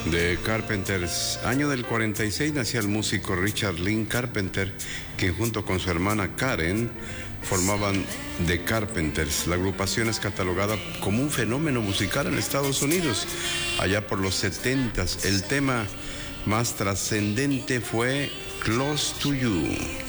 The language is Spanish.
The Carpenters. Año del 46 nacía el músico Richard Lynn Carpenter, quien junto con su hermana Karen formaban The Carpenters. La agrupación es catalogada como un fenómeno musical en Estados Unidos. Allá por los 70s, el tema más trascendente fue Close to You.